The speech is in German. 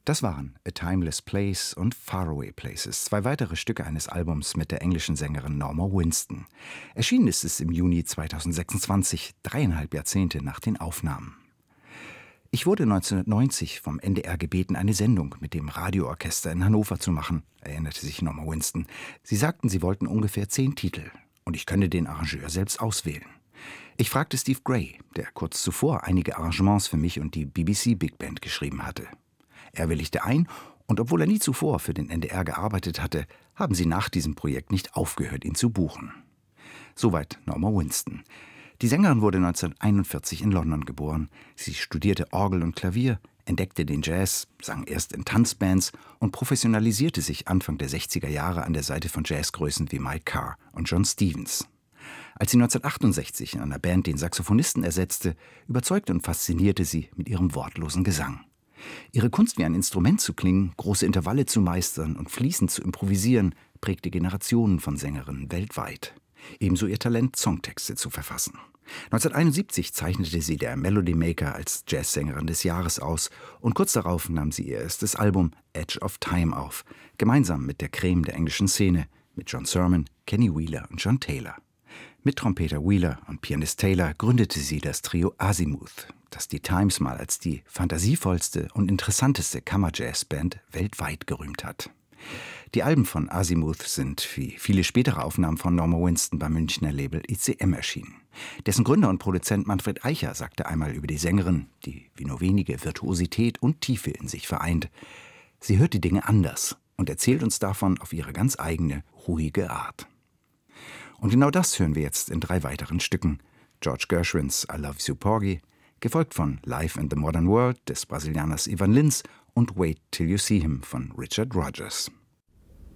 Das waren A Timeless Place und Faraway Places, zwei weitere Stücke eines Albums mit der englischen Sängerin Norma Winston. Erschienen ist es im Juni 2026, 3,5 Jahrzehnte nach den Aufnahmen. Ich wurde 1990 vom NDR gebeten, eine Sendung mit dem Radioorchester in Hannover zu machen, erinnerte sich Norma Winston. Sie sagten, sie wollten ungefähr 10 Titel und ich könne den Arrangeur selbst auswählen. Ich fragte Steve Gray, der kurz zuvor einige Arrangements für mich und die BBC Big Band geschrieben hatte. Er willigte ein, und obwohl er nie zuvor für den NDR gearbeitet hatte, haben sie nach diesem Projekt nicht aufgehört, ihn zu buchen. Soweit Norma Winston. Die Sängerin wurde 1941 in London geboren. Sie studierte Orgel und Klavier, entdeckte den Jazz, sang erst in Tanzbands und professionalisierte sich Anfang der 60er Jahre an der Seite von Jazzgrößen wie Mike Carr und John Stevens. Als sie 1968 in einer Band den Saxophonisten ersetzte, überzeugte und faszinierte sie mit ihrem wortlosen Gesang. Ihre Kunst, wie ein Instrument zu klingen, große Intervalle zu meistern und fließend zu improvisieren, prägte Generationen von Sängerinnen weltweit. Ebenso ihr Talent, Songtexte zu verfassen. 1971 zeichnete sie der Melody Maker als Jazzsängerin des Jahres aus und kurz darauf nahm sie ihr erstes Album Edge of Time auf, gemeinsam mit der Creme der englischen Szene, mit John Sermon, Kenny Wheeler und John Taylor. Mit Trompeter Wheeler und Pianist Taylor gründete sie das Trio Azimuth, das die Times mal als die fantasievollste und interessanteste Kammerjazzband weltweit gerühmt hat. Die Alben von Azimuth sind, wie viele spätere Aufnahmen von Norma Winston, beim Münchner Label ECM erschienen. Dessen Gründer und Produzent Manfred Eicher sagte einmal über die Sängerin, die wie nur wenige Virtuosität und Tiefe in sich vereint: Sie hört die Dinge anders und erzählt uns davon auf ihre ganz eigene, ruhige Art. Und genau das hören wir jetzt in 3 weiteren Stücken. George Gershwins I Love You Porgy, gefolgt von Life in the Modern World des Brasilianers Ivan Lins und Wait Till You See Him von Richard Rodgers.